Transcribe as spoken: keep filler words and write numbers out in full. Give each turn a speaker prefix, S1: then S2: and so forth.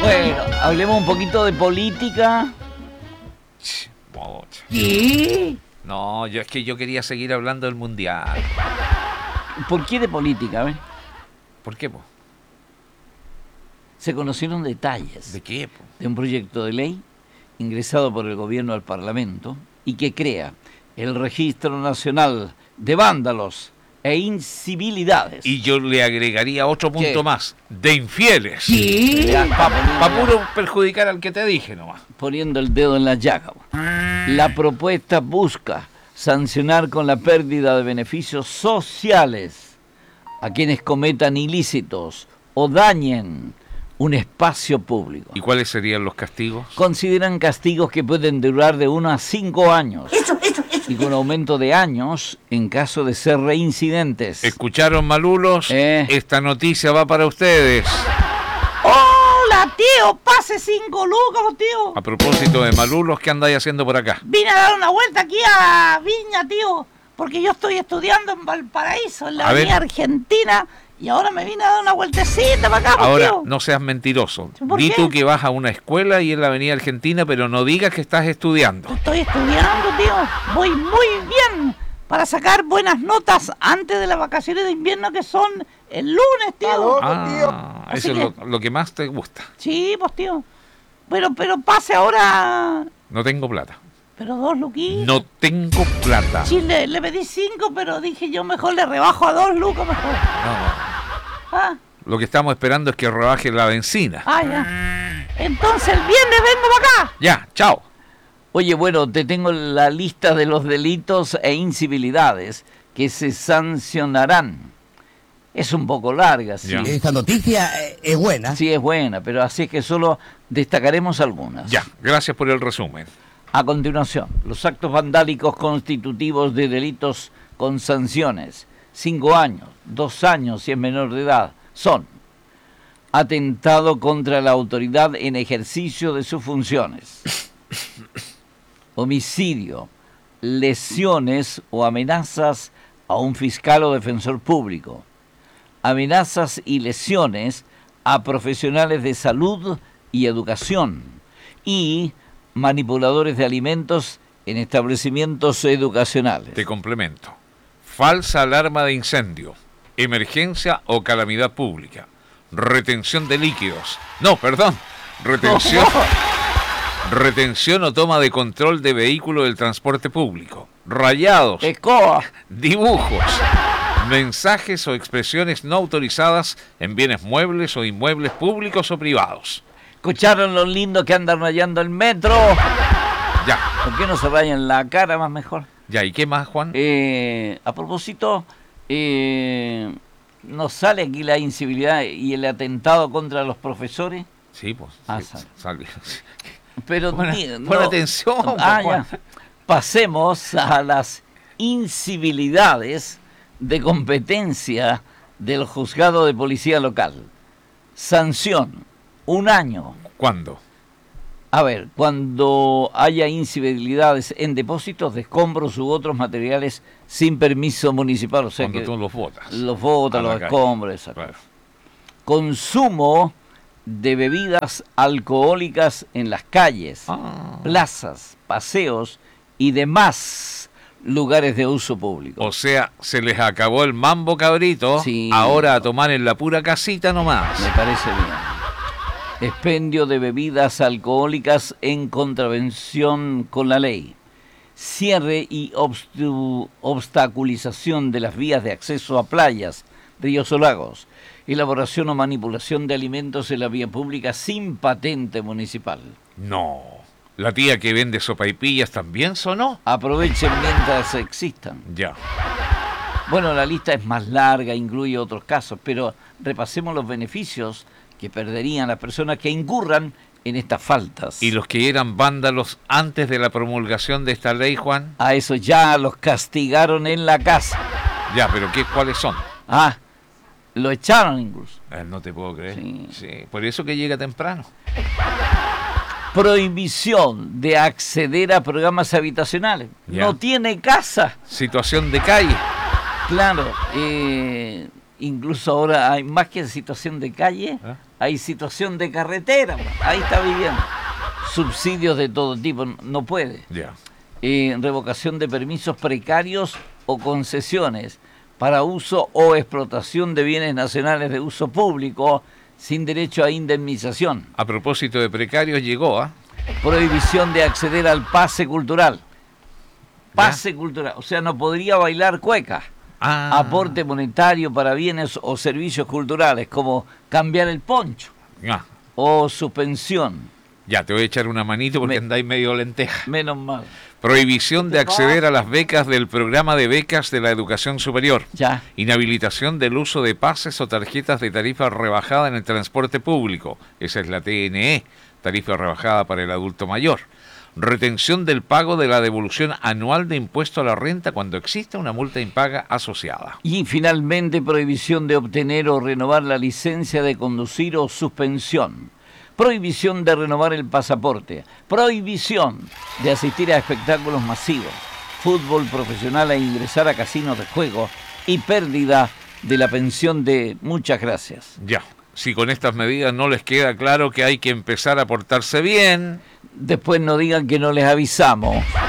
S1: Bueno, hablemos un poquito de política. ¿Qué?
S2: No, yo es que yo quería seguir hablando del mundial.
S1: ¿Por qué de política? ¿Ves?
S2: ¿Por qué, po?
S1: Se conocieron detalles
S2: ¿De qué, po?
S1: de un proyecto de ley ingresado por el gobierno al Parlamento y que crea el Registro Nacional de Vándalos e Incivilidades.
S2: Y yo le agregaría otro punto
S1: ¿Qué?
S2: más, de infieles.
S1: ¿Qué? Para
S2: Para puro perjudicar al que te dije nomás.
S1: poniendo el dedo en la llaga. La propuesta busca sancionar con la pérdida de beneficios sociales a quienes cometan ilícitos o dañen un espacio público.
S2: ¿Y cuáles serían los castigos?
S1: Consideran castigos que pueden durar de uno a cinco años y con aumento de años en caso de ser reincidentes.
S2: ¿Escucharon, malulos?
S1: Eh.
S2: Esta noticia va para ustedes.
S3: Hola, tío, pase cinco lucas, tío.
S2: A propósito de malulos, ¿qué andáis haciendo por acá?
S3: Vine a dar una vuelta aquí a Viña, tío, porque yo estoy estudiando en Valparaíso, en la
S2: A ver.
S3: Avenida Argentina, y ahora me vine a dar una vueltecita para acá, pues,
S2: Ahora,
S3: tío.
S2: no seas mentiroso.
S3: ¿Por
S2: Di
S3: qué?
S2: tú que vas a una escuela y en la Avenida Argentina, pero no digas que estás estudiando.
S3: Estoy estudiando, tío. Voy muy bien para sacar buenas notas antes de las vacaciones de invierno que son el lunes, tío.
S2: Ah,
S3: Así
S2: eso es
S3: que-
S2: lo, lo que más te gusta.
S3: Sí, pues, tío. Pero, pero pase ahora.
S2: No tengo plata.
S3: Pero dos luquitas.
S2: No tengo plata.
S3: Sí, le, le pedí cinco, pero dije yo mejor le rebajo a dos lucas mejor.
S2: No,
S3: Ah,
S2: lo que estamos esperando es que rebaje la benzina.
S3: ah, ya. Entonces el viernes vengo para acá.
S2: Ya, chao.
S1: Oye, bueno, te tengo la lista de los delitos e incivilidades que se sancionarán. Es un poco larga, sí.
S2: Ya.
S4: Esta noticia eh, es buena.
S1: Sí, es buena, pero así es que solo destacaremos algunas.
S2: Ya, gracias por el resumen.
S1: A continuación, los actos vandálicos constitutivos de delitos con sanciones, cinco años, dos años si es menor de edad, son atentado contra la autoridad en ejercicio de sus funciones, homicidio, lesiones o amenazas a un fiscal o defensor público, amenazas y lesiones a profesionales de salud y educación y manipuladores de alimentos en establecimientos educacionales.
S2: Te complemento. Falsa alarma de incendio, emergencia o calamidad pública, retención de líquidos. No, perdón. Retención, retención o toma de control de vehículo del transporte público, rayados,
S1: Escoba.
S2: dibujos, mensajes o expresiones no autorizadas en bienes muebles o inmuebles públicos o privados.
S1: ¿Escucharon los lindos que andan rayando el metro?
S2: Ya,
S1: ¿Por qué no se rayan la cara más mejor?
S2: ya, ¿y qué más, Juan?
S1: Eh, a propósito, eh, ¿nos sale aquí la incivilidad y el atentado contra los profesores?
S2: Sí, pues.
S1: Ah,
S2: sí,
S1: sale.
S2: sale.
S1: Pero
S2: Buena-
S1: ni-
S2: buena atención,
S1: Ah,
S2: pues, Juan.
S1: ya. Pasemos a las incivilidades de competencia del juzgado de policía local. Sanción, un año.
S2: ¿Cuándo?
S1: A ver, cuando haya incivilidades en depósitos de escombros u otros materiales sin permiso municipal, o sea
S2: Cuando
S1: que
S2: tú los votas.
S1: los botas,
S2: a la
S1: los
S2: calle.
S1: escombros, esas
S2: Claro.
S1: cosas. Consumo de bebidas alcohólicas en las calles,
S2: Ah.
S1: plazas, paseos y demás lugares de uso público.
S2: O sea, se les acabó el mambo, cabrito.
S1: Sí.
S2: Ahora a tomar en la pura casita nomás.
S1: Me parece bien. Expendio de bebidas alcohólicas en contravención con la ley. Cierre y obstu- obstaculización de las vías de acceso a playas, ríos o lagos. Elaboración o manipulación de alimentos en la vía pública sin patente municipal.
S2: No. ¿La tía que vende sopaipillas también sonó?
S1: Aprovechen mientras existan.
S2: Ya.
S1: Bueno, la lista es más larga, incluye otros casos, pero repasemos los beneficios que perderían las personas que incurran en estas faltas.
S2: ¿Y los que eran vándalos antes de la promulgación de esta ley, Juan?
S1: A eso ya los castigaron en la casa.
S2: Ya, pero ¿qué, ¿cuáles son?
S1: Ah, lo echaron incluso.
S2: Eh, no te puedo creer.
S1: Sí.
S2: Sí. Por eso que llega temprano.
S1: Prohibición de acceder a programas habitacionales.
S2: Ya.
S1: No tiene casa.
S2: Situación de calle.
S1: Claro. eh, Incluso ahora hay más que situación de calle,
S2: ¿Eh?
S1: hay situación de carretera. Ahí está viviendo. Subsidios de todo tipo, no puede.
S2: Ya.
S1: Eh, revocación de permisos precarios o concesiones para uso o explotación de bienes nacionales de uso público sin derecho a indemnización.
S2: A propósito de precarios, llegó, ¿ah?
S1: Prohibición de acceder al pase cultural. Pase cultural, o sea, no podría bailar cueca.
S2: Ah.
S1: Aporte monetario para bienes o servicios culturales, como cambiar el poncho
S2: Ah,
S1: o suspensión.
S2: ya, te voy a echar una manito porque
S1: Me-
S2: andáis medio lenteja.
S1: Menos mal.
S2: Prohibición de acceder a las becas del programa de becas de la educación superior.
S1: Ya.
S2: Inhabilitación del uso de pases o tarjetas de tarifa rebajada en el transporte público. Esa es la T N E, tarifa rebajada para el adulto mayor. Retención del pago de la devolución anual de impuesto a la renta cuando exista una multa impaga asociada.
S1: Y finalmente, prohibición de obtener o renovar la licencia de conducir o suspensión. Prohibición de renovar el pasaporte. Prohibición de asistir a espectáculos masivos. Fútbol profesional e ingresar a casinos de juego. Y pérdida de la pensión de muchas gracias.
S2: Ya, si con estas medidas no les queda claro que hay que empezar a portarse bien,
S1: Después no digan que no les avisamos.